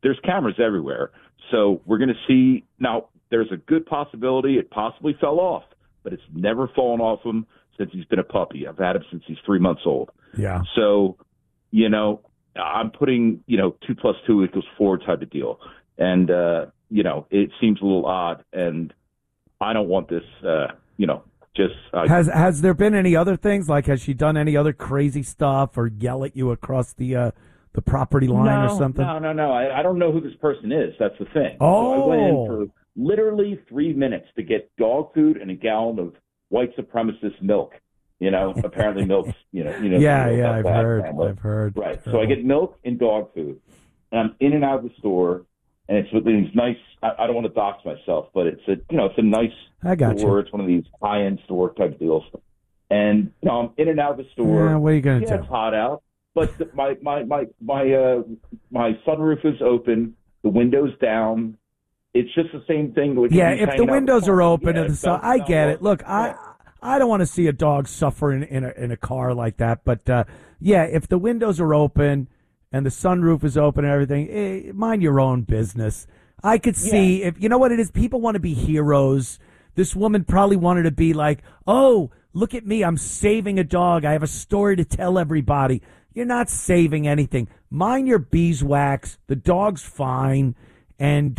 there's cameras everywhere. So we're going to see. Now, there's a good possibility it possibly fell off, but it's never fallen off him since he's been a puppy. I've had him since he's 3 months old. Yeah. So, I'm putting, 2 + 2 = 4 type of deal. And, it seems a little odd. And I don't want this, Has there been any other things? Like, has she done any other crazy stuff or yell at you across the property line or something? No. I don't know who this person is. That's the thing. Oh. So I went in for literally 3 minutes to get dog food and a gallon of white supremacist milk. Apparently milk's, Yeah, I've heard. Right. So I get milk and dog food, and I'm in and out of the store, and it's nice. I don't want to dox myself, but it's a nice store. It's one of these high-end store type deals. And, I'm in and out of the store. Yeah, what are you going to do? It's hot out, but my sunroof is open, the window's down. It's just the same thing. If the windows are open and I get it. Look, I don't want to see a dog suffer in a car like that. But, if the windows are open and the sunroof is open and everything, mind your own business. I could see if, you know what it is, people want to be heroes. This woman probably wanted to be like, oh, look at me, I'm saving a dog. I have a story to tell everybody. You're not saving anything. Mind your beeswax. The dog's fine. And,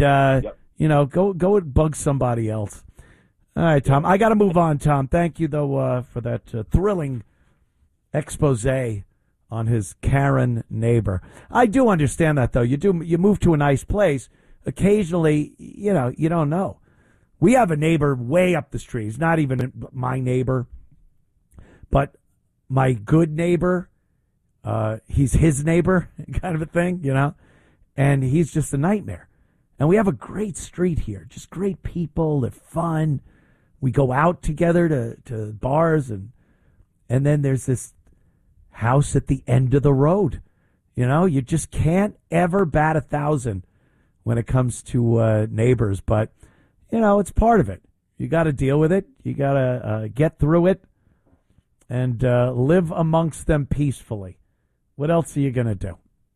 go and bug somebody else. All right, Tom. I got to move on, Tom. Thank you, though, for that thrilling expose on his Karen neighbor. I do understand that, though. You move to a nice place. Occasionally, you don't know. We have a neighbor way up the street. He's not even my neighbor, but my good neighbor. He's his neighbor, kind of a thing, and he's just a nightmare. And we have a great street here, just great people. They're fun. We go out together to bars, and then there's this house at the end of the road. You just can't ever bat 1,000 when it comes to neighbors. But, it's part of it. You got to deal with it. You got to get through it and live amongst them peacefully. What else are you going to do?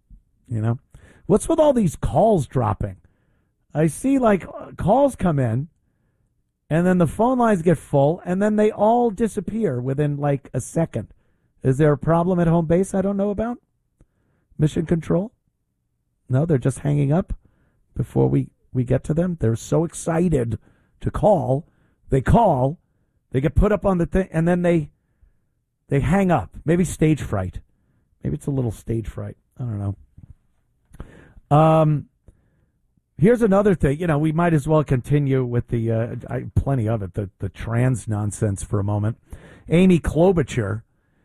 What's with all these calls dropping? I see calls come in, and then the phone lines get full, and then they all disappear within a second. Is there a problem at home base I don't know about? Mission control? No, they're just hanging up before we get to them. They're so excited to call. They call, they get put up on the thing, and then they hang up. Maybe stage fright. Maybe it's a little stage fright. I don't know. Here's another thing. We might as well continue with the plenty of it, the trans nonsense for a moment. Amy Klobuchar,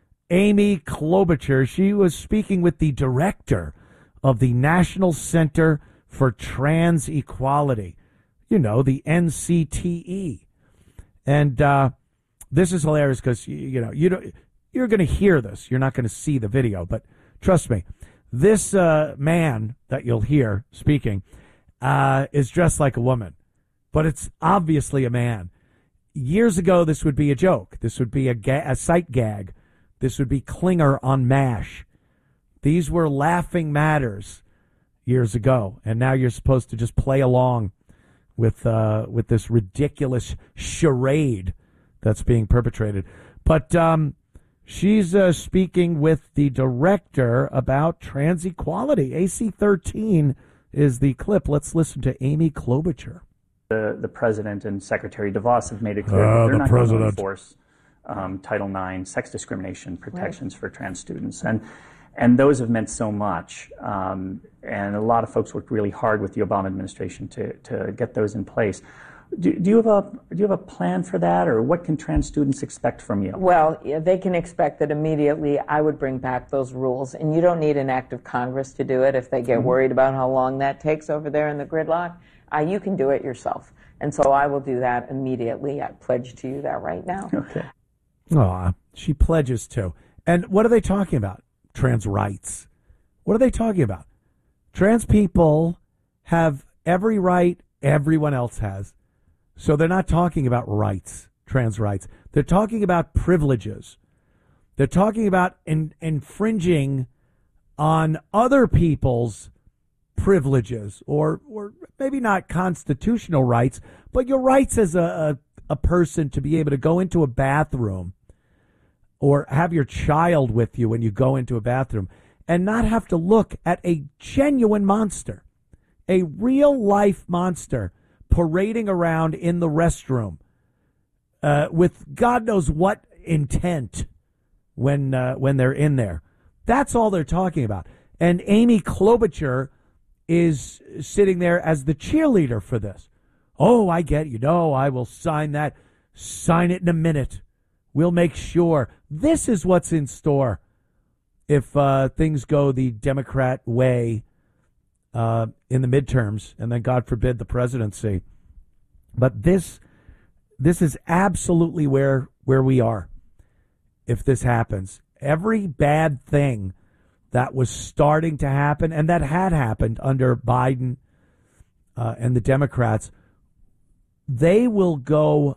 she was speaking with the director of the National Center for Trans Equality, the NCTE. And this is hilarious because, you're going to hear this. You're not going to see the video, but trust me, this man that you'll hear speaking is dressed like a woman, but it's obviously a man. Years ago, this would be a joke. This would be a sight gag. This would be Klinger on MASH. These were laughing matters years ago, and now you're supposed to just play along with this ridiculous charade that's being perpetrated. But she's speaking with the director about trans equality. AC-13 is the clip. Let's listen to Amy Klobuchar. The president and Secretary DeVos have made it clear that they're not going to enforce Title IX sex discrimination protections for trans students. And those have meant so much. And a lot of folks worked really hard with the Obama administration to get those in place. Do you have a plan for that, or what can trans students expect from you? Well, they can expect that immediately I would bring back those rules, and you don't need an act of Congress to do it if they get worried about how long that takes over there in the gridlock. You can do it yourself, and so I will do that immediately. I pledge to you that right now. Okay. Aw, she pledges to. And what are they talking about? Trans rights. What are they talking about? Trans people have every right everyone else has. So they're not talking about rights, trans rights. They're talking about privileges. They're talking about infringing on other people's privileges or maybe not constitutional rights, but your rights as a person to be able to go into a bathroom or have your child with you when you go into a bathroom and not have to look at a genuine monster, a real life monster parading around in the restroom with God knows what intent when they're in there. That's all they're talking about. And Amy Klobuchar is sitting there as the cheerleader for this. Oh, I get it. I will sign that. Sign it in a minute. We'll make sure. This is what's in store if things go the Democrat way in the midterms, and then, God forbid, the presidency. But this is absolutely where we are if this happens. Every bad thing that was starting to happen and that had happened under Biden and the Democrats, they will go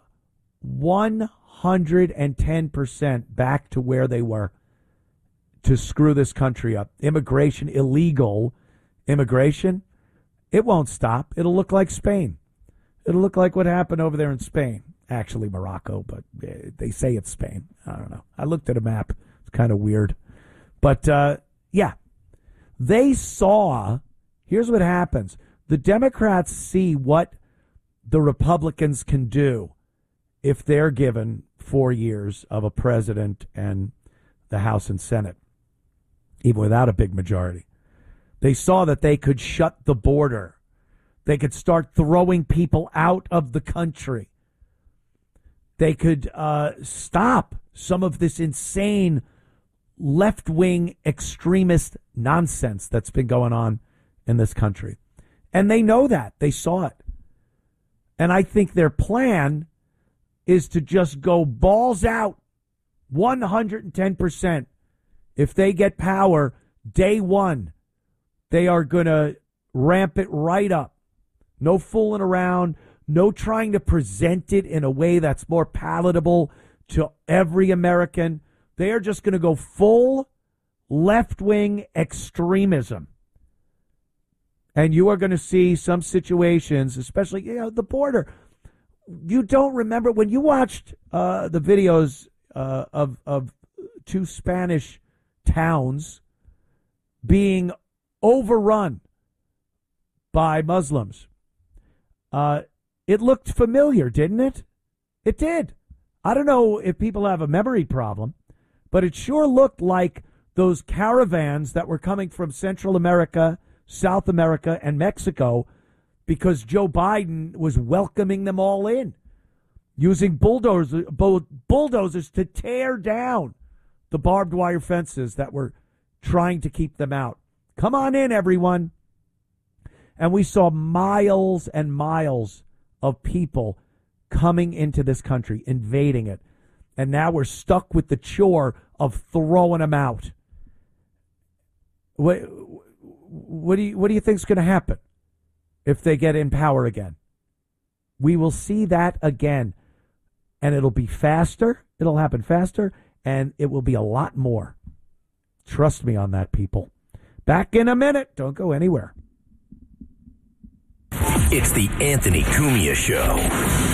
110% back to where they were to screw this country up. Immigration, illegal immigration, it won't stop. It'll look like Spain. It'll look like what happened over there in Spain. Actually, Morocco, but they say it's Spain. I don't know. I looked at a map. It's kind of weird. But, yeah, they saw, here's what happens. The Democrats see what the Republicans can do if they're given 4 years of a president and the House and Senate, even without a big majority. They saw that they could shut the border. They could start throwing people out of the country. They could stop some of this insane left-wing extremist nonsense that's been going on in this country. And they know that. They saw it. And I think their plan is to just go balls out 110%. If they get power day one, they are going to ramp it right up. No fooling around. No trying to present it in a way that's more palatable to every American. They are just going to go full left-wing extremism. And you are going to see some situations, especially, the border. You don't remember when you watched the videos of two Spanish towns being overrun by Muslims. It looked familiar, didn't it? It did. I don't know if people have a memory problem, but it sure looked like those caravans that were coming from Central America, South America, and Mexico, because Joe Biden was welcoming them all in, using bulldozers to tear down the barbed wire fences that were trying to keep them out. Come on in, everyone. And we saw miles and miles of people coming into this country, invading it. And now we're stuck with the chore of throwing them out. What do you think is going to happen if they get in power again? We will see that again. And it'll be faster. It'll happen faster. And it will be a lot more. Trust me on that, people. Back in a minute. Don't go anywhere. It's the Anthony Cumia Show.